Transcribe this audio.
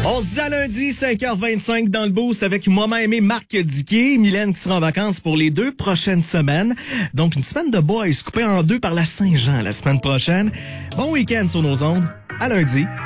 On se dit à lundi, 5h25 dans le boost avec moi-même et Marc Diquet. Mylène qui sera en vacances pour les 2 prochaines semaines. Donc, une semaine de boys coupée en 2 par la Saint-Jean la semaine prochaine. Bon week-end sur nos ondes. À lundi.